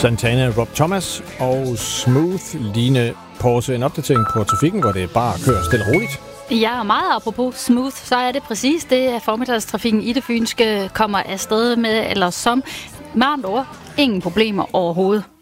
Santana, Rob Thomas og Smooth, Line Porse. En opdatering på trafikken, hvor det bare kører stille og roligt. Ja, og meget apropos Smooth, så er det præcis det, at formiddagstrafikken i det fynske kommer afsted med, eller som med andre ord, ingen problemer overhovedet.